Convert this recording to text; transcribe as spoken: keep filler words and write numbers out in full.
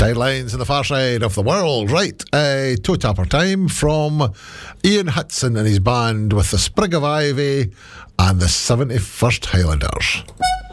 Tidelines on the far side of the world. Right, uh, toe tapper time from Ian Hudson and his band with the Sprig of Ivy and the seventy-first Highlanders.